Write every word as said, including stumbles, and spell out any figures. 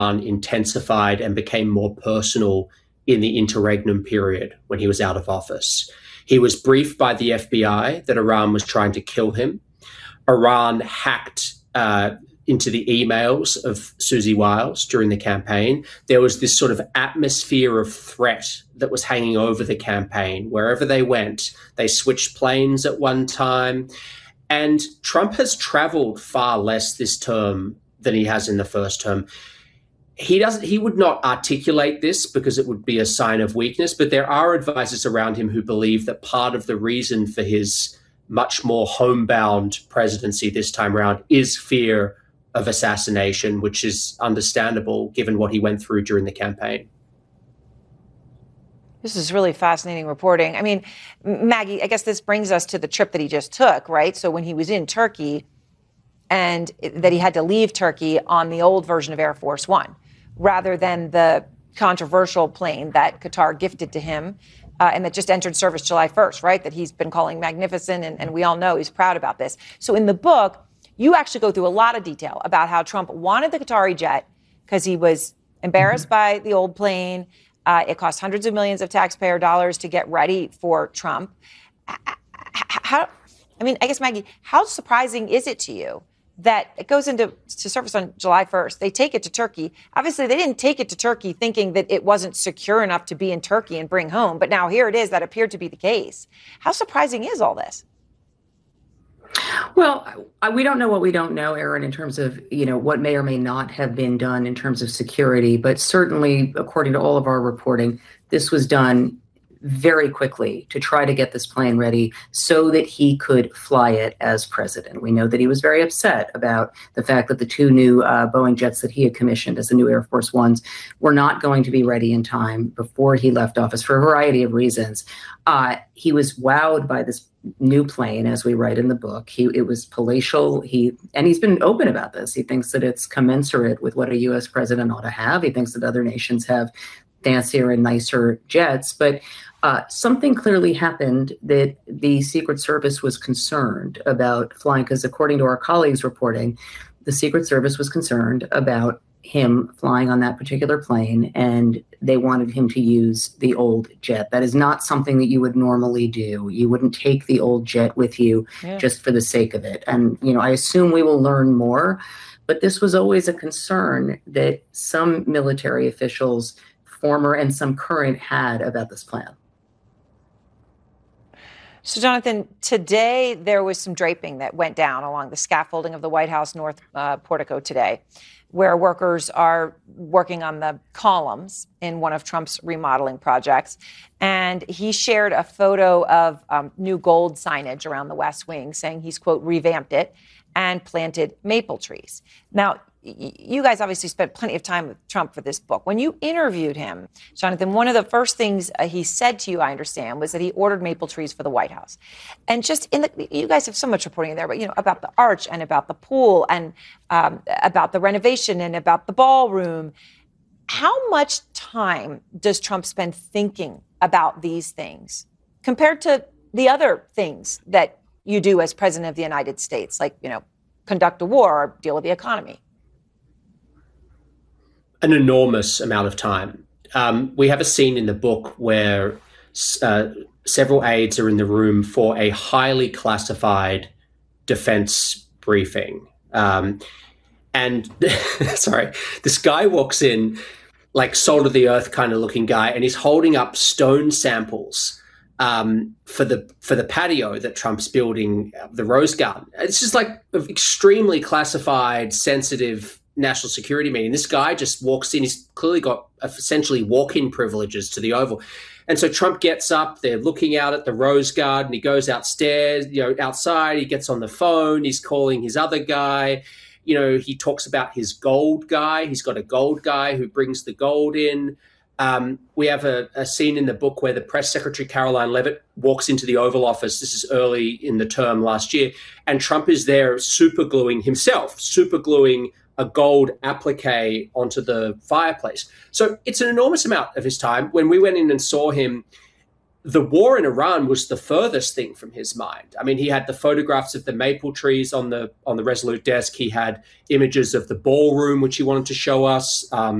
intensified and became more personal in the interregnum period when he was out of office. He was briefed by the F B I that Iran was trying to kill him. Iran hacked uh, into the emails of Susie Wiles during the campaign. There was this sort of atmosphere of threat that was hanging over the campaign. Wherever they went, they switched planes at one time. And Trump has traveled far less this term than he has in the first term. He doesn't. He would not articulate this because it would be a sign of weakness, but there are advisors around him who believe that part of the reason for his much more homebound presidency this time around is fear of assassination, which is understandable given what he went through during the campaign. This is really fascinating reporting. I mean, Maggie, I guess this brings us to the trip that he just took, right? So when he was in Turkey and that he had to leave Turkey on the old version of Air Force One, rather than the controversial plane that Qatar gifted to him uh, and that just entered service July first, right? That he's been calling magnificent, and, and we all know he's proud about this. So in the book, you actually go through a lot of detail about how Trump wanted the Qatari jet because he was embarrassed mm-hmm. by the old plane. Uh, it cost hundreds of millions of taxpayer dollars to get ready for Trump. How, I mean, I guess, Maggie, how surprising is it to you that it goes into to service on July first? They take it to Turkey. Obviously, they didn't take it to Turkey thinking that it wasn't secure enough to be in Turkey and bring home. But now here it is. That appeared to be the case. How surprising is all this? Well, I, we don't know what we don't know, Aaron, in terms of, you know, what may or may not have been done in terms of security. But certainly, according to all of our reporting, this was done very quickly to try to get this plane ready so that he could fly it as president. We know that he was very upset about the fact that the two new uh, Boeing jets that he had commissioned as the new Air Force Ones were not going to be ready in time before he left office for a variety of reasons. Uh, he was wowed by this new plane, as we write in the book. He, it was palatial. He and he's been open about this. He thinks that it's commensurate with what a U S president ought to have. He thinks that other nations have fancier and nicer jets, but uh, something clearly happened that the Secret Service was concerned about flying, because according to our colleagues' reporting, the Secret Service was concerned about him flying on that particular plane, and they wanted him to use the old jet. That is not something that you would normally do. You wouldn't take the old jet with you yeah. just for the sake of it. And, you know, I assume we will learn more, but this was always a concern that some military officials, former and some current, had about this plan. So, Jonathan, today there was some draping that went down along the scaffolding of the White House North uh, portico today, where workers are working on the columns in one of Trump's remodeling projects. And he shared a photo of um, new gold signage around the West Wing, saying he's, quote, revamped it and planted maple trees. Now, you guys obviously spent plenty of time with Trump for this book. When you interviewed him, Jonathan, one of the first things uh, he said to you, I understand, was that he ordered maple trees for the White House. And just in the, you guys have so much reporting there, but, you know, about the arch and about the pool and um, about the renovation and about the ballroom. How much time does Trump spend thinking about these things compared to the other things that you do as president of the United States, like, you know, conduct a war or deal with the economy? An enormous amount of time. Um, we have a scene in the book where uh, several aides are in the room for a highly classified defense briefing. Um, and sorry, this guy walks in, like salt of the earth kind of looking guy, and he's holding up stone samples um, for the for the patio that Trump's building, the Rose Garden. It's just like an extremely classified, sensitive national security meeting. This guy just walks in. He's clearly got essentially walk-in privileges to the Oval. And so Trump gets up, they're looking out at the Rose Garden. He goes outstairs, you know, outside, he gets on the phone, he's calling his other guy. You know, he talks about his gold guy. He's got a gold guy who brings the gold in. Um, we have a, a scene in the book where the press secretary, Caroline Levitt, walks into the Oval Office. This is early in the term last year. And Trump is there super gluing himself, super gluing a gold applique onto the fireplace. So it's an enormous amount of his time. When we went in and saw him, the war in Iran was the furthest thing from his mind. I mean, he had the photographs of the maple trees on the on the Resolute desk. He had images of the ballroom, which he wanted to show us. Um,